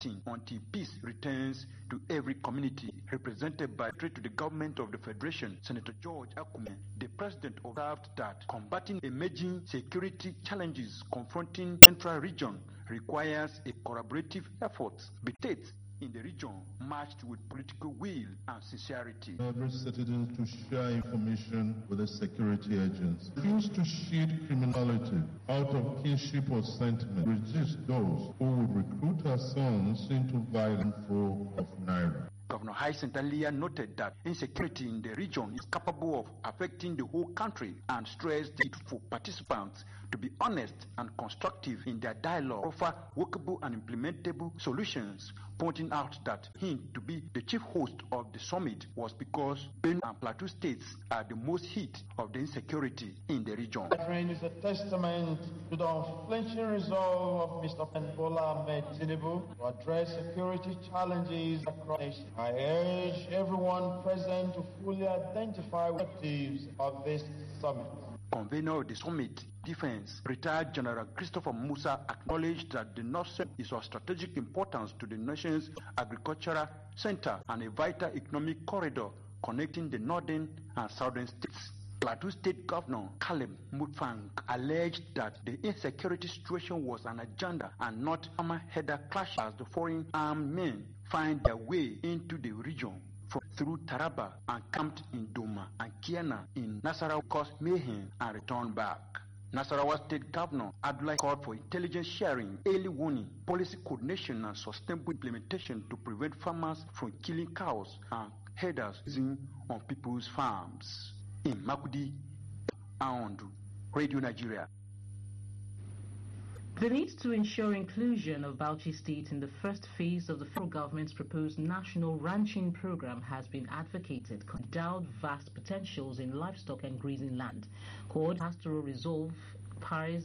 until peace returns to every community. Represented by to the government of the Federation, Senator George Akume, the president observed that combating emerging security challenges confronting central region requires a collaborative effort. The states in the region marched with political will and sincerity. Every citizen to share information with the security agents. Refuse to shield criminality out of kinship or sentiment. Resist those who would recruit our sons into violent foe of Naira. Governor Hyacinth Alia noted that insecurity in the region is capable of affecting the whole country and stressed it for participants to be honest and constructive in their dialogue, offer workable and implementable solutions, pointing out that him to be the chief host of the summit was because Benue and Plateau states are the most hit of the insecurity in the region. That rain is a testament to the unflinching resolve of Mr. Bola Ahmed Tinubu to address security challenges across the nation. I urge everyone present to fully identify objectives of this summit. Convener of the summit, Defense, retired General Christopher Musa, acknowledged that the North is of strategic importance to the nation's agricultural center and a vital economic corridor connecting the northern and southern states. Plateau State Governor Caleb Mutfwang alleged that the insecurity situation was an agenda and not hammer-header clash as the foreign armed men find their way into the region through Taraba and camped in Doma and Kiana in Nasarawa, caused mayhem and returned back. Nasarawa State Governor Abdullahi called for intelligence sharing, early warning, policy coordination and sustainable implementation to prevent farmers from killing cows and herders on people's farms. In Makudi, Aondu, Radio Nigeria. The need to ensure inclusion of Bauchi State in the first phase of the federal government's proposed national ranching program has been advocated, endowed vast potentials in livestock and grazing land. Pastoral Resolve Paris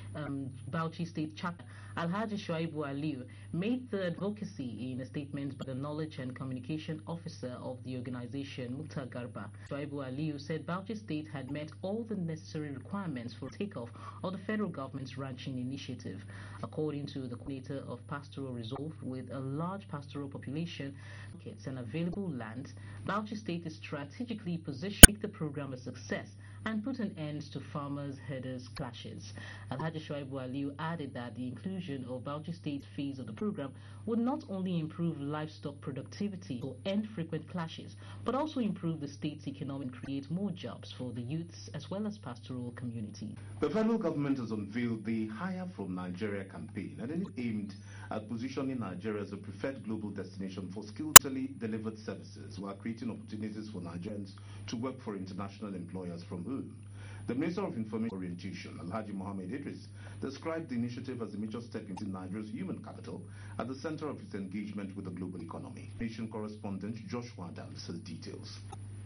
Bauchi State Chapter Alhaji Shuaibu Aliyu made the advocacy in a statement by the Knowledge and Communication Officer of the organization, Mukhtar Garba. Shuaibu Aliyu said Bauchi State had met all the necessary requirements for takeoff of the federal government's ranching initiative. According to the coordinator of Pastoral Resolve, with a large pastoral population, markets and available land, Bauchi State is strategically positioned to make the program a success and put an end to farmers-herders clashes. Alhaji Shuaibu Aliyu added that the inclusion of Bauchi State phase of the program would not only improve livestock productivity or end frequent clashes, but also improve the state's economy and create more jobs for the youths as well as pastoral community. The federal government has unveiled the Hire from Nigeria campaign, and it is aimed at positioning Nigeria as a preferred global destination for skillfully delivered services while creating opportunities for Nigerians to work for international employers from home. The Minister of Information Orientation, Alhaji Mohammed Idris, described the initiative as a major step into Nigeria's human capital at the center of its engagement with the global economy. Nation correspondent Joshua Adams has details.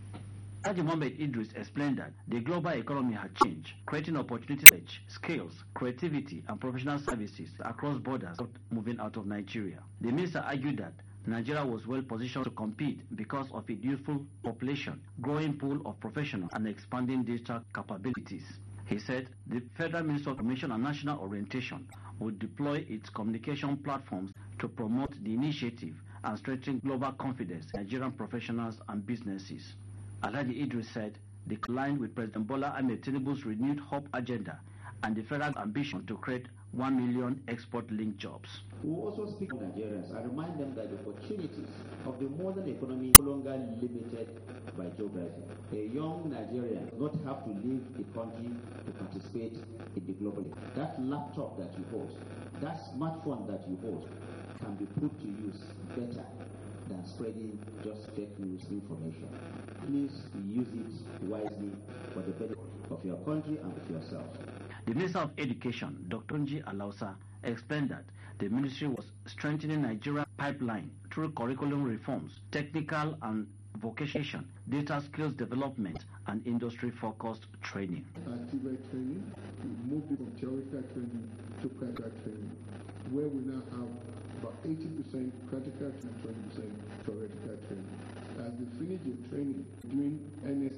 Alhaji Mohammed Idris explained that the global economy had changed, creating opportunities, skills, creativity, and professional services across borders moving out of Nigeria. The minister argued that Nigeria was well positioned to compete because of its youthful population, growing pool of professionals, and expanding digital capabilities. He said the Federal Ministry of Information and National Orientation would deploy its communication platforms to promote the initiative and strengthen global confidence in Nigerian professionals and businesses. Alhaji Idris said they aligned with President Bola Ahmed Tinubu's renewed Hope agenda and the federal ambition to create 1 million export-linked jobs. We will also speak to Nigerians and remind them that the opportunities of the modern economy are no longer limited by geography. A young Nigerian does not have to leave the country to participate in the global economy. That laptop that you hold, that smartphone that you hold, can be put to use better than spreading just fake news information. Please use it wisely for the benefit of your country and of yourself. The Minister of Education, Dr. Nji Alausa, explained that the ministry was strengthening Nigeria's pipeline through curriculum reforms, technical and vocational, data skills development, and industry-focused training. Activate training, we moved from theoretical training to practical training, where we now have about 80% practical and 20% theoretical training. As they finish your training, doing NS